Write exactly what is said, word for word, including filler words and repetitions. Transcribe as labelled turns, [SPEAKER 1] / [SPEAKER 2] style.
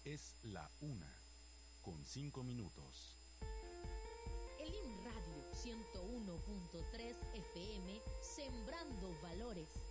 [SPEAKER 1] Es la una, con cinco minutos.
[SPEAKER 2] El I N Radio ciento uno punto tres F M, sembrando valores.